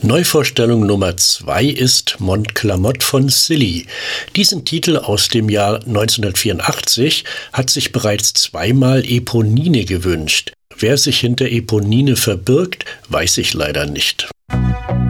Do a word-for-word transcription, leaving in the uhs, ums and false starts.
Neuvorstellung Nummer zwei ist Mont Clamotte von Silly. Diesen Titel aus dem Jahr neunzehnhundertvierundachtzig hat sich bereits zweimal Eponine gewünscht. Wer sich hinter Eponine verbirgt, weiß ich leider nicht.